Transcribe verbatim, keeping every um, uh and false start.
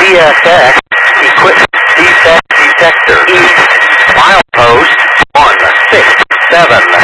S X equipment defect detector. East, milepost one six seven.